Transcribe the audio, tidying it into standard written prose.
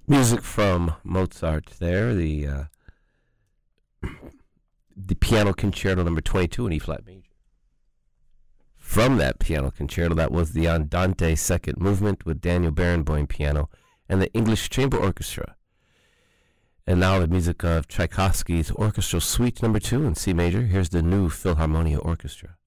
Music from Mozart there, the Piano Concerto number 22 in E-flat major. From that piano concerto, that was the Andante second movement with Daniel Barenboim piano and the English Chamber Orchestra. And now the music of Tchaikovsky's Orchestral Suite number 2 in C major. Here's the New Philharmonia Orchestra.